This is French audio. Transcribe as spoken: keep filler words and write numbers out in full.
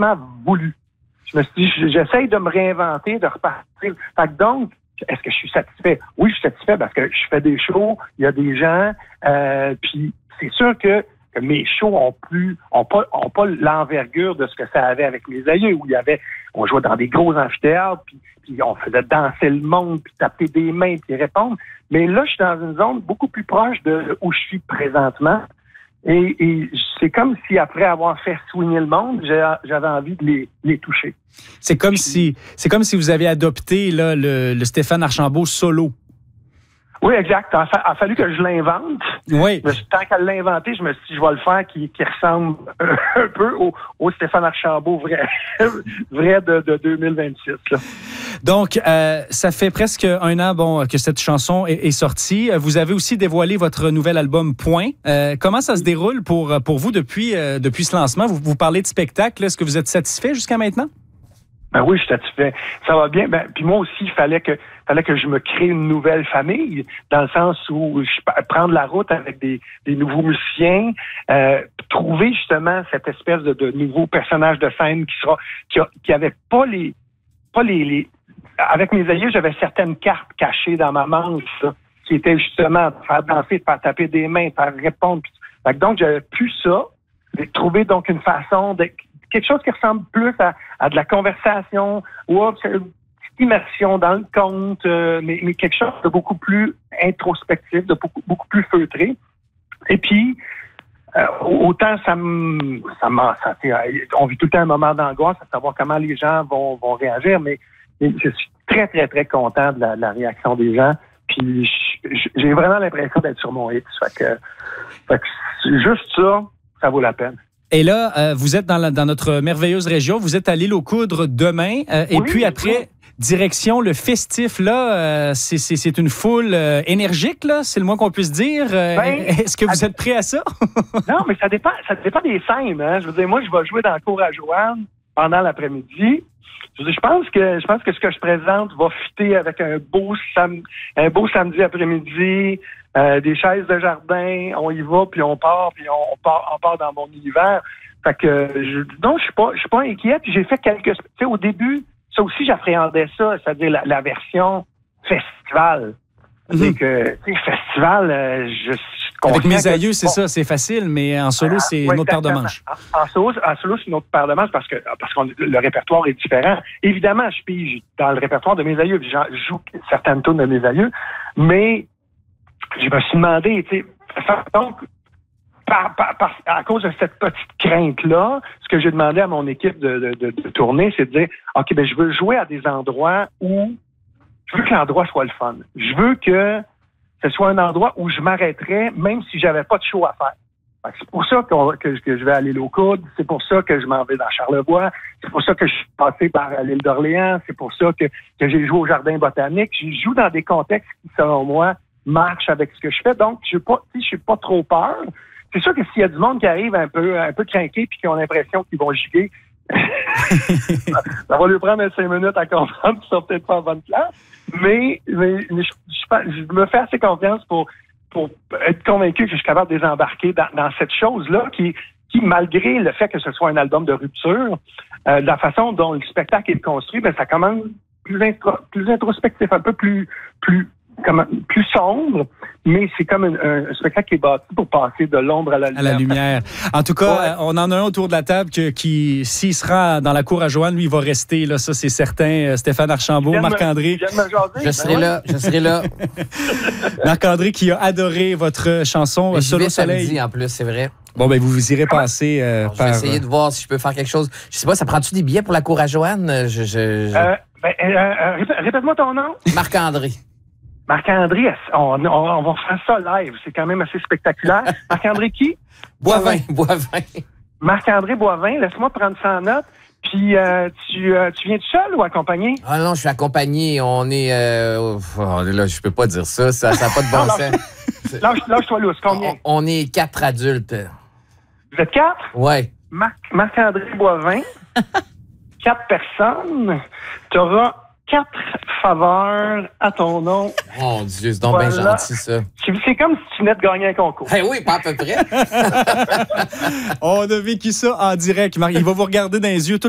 complètement voulu. Je me suis dit, j'essaye de me réinventer, de repartir. Fait que donc, est-ce que je suis satisfait? Oui, je suis satisfait parce que je fais des shows, il y a des gens, euh, puis c'est sûr que, que mes shows ont plus, ont pas, ont pas l'envergure de ce que ça avait avec mes aïeux, où il y avait, on jouait dans des gros amphithéâtres, puis, puis on faisait danser le monde, puis taper des mains, puis répondre. Mais là, je suis dans une zone beaucoup plus proche de où je suis présentement. Et, et c'est comme si, après avoir fait swinger le monde, j'avais envie de les, les toucher. C'est comme si, c'est comme si vous avez adopté là, le, le Stéphane Archambault solo. Oui, exact. Il a, a fallu que je l'invente. Oui. Mais tant qu'à l'inventer, je me suis dit, je vais le faire qui, qui ressemble un peu au, au Stéphane Archambault vrai, vrai de, de deux mille vingt-six. Là. Donc, euh, ça fait presque un an bon, que cette chanson est, est sortie. Vous avez aussi dévoilé votre nouvel album Point. Euh, comment ça se déroule pour, pour vous depuis, euh, depuis ce lancement? Vous, vous parlez de spectacle. Est-ce que vous êtes satisfait jusqu'à maintenant? Ben oui, je suis satisfait. Ça va bien. Ben, puis moi aussi, il fallait que fallait que je me crée une nouvelle famille, dans le sens où je prendre la route avec des, des nouveaux musiciens, euh, trouver justement cette espèce de, de nouveau personnage de scène qui sera qui, a, qui avait pas les pas les, les avec mes aïeux, j'avais certaines cartes cachées dans ma manche, là, qui étaient justement de faire danser, de faire taper des mains, de faire répondre. Fait que donc j'avais plus ça, de trouver donc une façon de quelque chose qui ressemble plus à, à de la conversation ou à une petite immersion dans le conte, euh, mais, mais quelque chose de beaucoup plus introspectif, de beaucoup, beaucoup plus feutré. Et puis, euh, autant ça me... Ça m'a, ça, on vit tout le temps un moment d'angoisse à savoir comment les gens vont, vont réagir, mais, mais je suis très, très, très content de la, de la réaction des gens. Puis j'ai vraiment l'impression d'être sur mon hit. Fait que, fait que juste ça, ça vaut la peine. Et là, euh, vous êtes dans, la, dans notre merveilleuse région. Vous êtes à l'île aux Coudres demain. Euh, oui, et puis après, oui. Direction le festif, là, euh, c'est, c'est, c'est une foule euh, énergique, là, c'est le moins qu'on puisse dire. Euh, ben, est-ce que vous à... êtes prêt à ça? Non, mais ça dépend, ça dépend des scènes. Hein. Je veux dire, moi, je vais jouer dans le cours à Joanne pendant l'après-midi. Je, veux dire, je pense que je pense que ce que je présente va fitter avec un beau, sam... un beau samedi après-midi. Euh, des chaises de jardin, on y va, puis on part, puis on part, on part dans mon univers. Fait que, je, non, je suis pas, je suis pas inquiet. Puis j'ai fait quelques, tu sais, au début, ça aussi, j'appréhendais ça, c'est-à-dire la, la version festival. C'est-à-dire que, tu sais, festival, euh, je suis Avec mes aïeux, c'est ça, c'est facile, mais en solo, c'est ah, une autre paire de manches. En, en solo, en solo, c'est une autre paire de manches parce que, parce que le répertoire est différent. Évidemment, je pige dans le répertoire de mes aïeux, puis je joue certaines tunes de mes aïeux, mais je me suis demandé, tu sais, donc, par, par, par, à cause de cette petite crainte-là, ce que j'ai demandé à mon équipe de, de, de, de tournée, c'est de dire, OK, ben je veux jouer à des endroits où, je veux que l'endroit soit le fun. Je veux que ce soit un endroit où je m'arrêterais, même si j'avais pas de show à faire. C'est pour ça qu'on, que, que je vais à l'île aux Coudres, c'est pour ça que je m'en vais dans Charlevoix, c'est pour ça que je suis passé par l'île d'Orléans, c'est pour ça que, que j'ai joué au Jardin botanique. Je joue dans des contextes qui, selon moi, marche avec ce que je fais. Donc, je n'ai pas, je suis pas trop peur. C'est sûr que s'il y a du monde qui arrive un peu, un peu craqué puis qui ont l'impression qu'ils vont giguer, ça va lui prendre cinq minutes à comprendre qu'ils sont peut-être pas en bonne place. Mais, mais, mais je, je, je me fais assez confiance pour, pour être convaincu que je suis capable de les embarquer dans, dans cette chose-là qui, qui, malgré le fait que ce soit un album de rupture, euh, de la façon dont le spectacle est construit, ben, ça commence plus, intro, plus introspectif, un peu plus, plus Comme, plus sombre, mais c'est comme un, un spectacle qui est bâti pour passer de l'ombre à la lumière. À la lumière. En tout cas, ouais. On en a un autour de la table que, qui, s'il sera dans la cour à Joanne, lui, il va rester, là, ça c'est certain. Stéphane Archambault, Marc-André. Je serai là, je serai là. Marc-André qui a adoré votre chanson Mais Solo vais Soleil. Samedi, en plus, c'est vrai. Bon, ben vous vous irez passer euh, Alors, par... Je vais essayer de voir si je peux faire quelque chose. Je sais pas, ça prend-tu des billets pour la cour à Joanne? Je, je, je... Euh, ben, euh, répète-moi ton nom. Marc-André. Marc-André, on, on, on va faire ça live. C'est quand même assez spectaculaire. Marc-André qui? Boivin. Boivin. Marc-André Boivin. Laisse-moi prendre ça en note. Puis, euh, tu, euh, tu viens tout seul ou accompagné? Ah non, je suis accompagné. On est... Euh, oh, là, je peux pas dire ça. Ça n'a pas de bon sens. Lâche, lâche-toi lousse. Combien? On, on est quatre adultes. Vous êtes quatre? Ouais. Marc, Marc-André Boivin. Quatre personnes. Tu auras quatre faveurs à ton nom. Mon Dieu, c'est donc voilà. Bien gentil, ça. C'est comme si tu venais de gagner un concours. Eh oui, pas à peu près. On a vécu ça en direct, Marc. Il va vous regarder dans les yeux.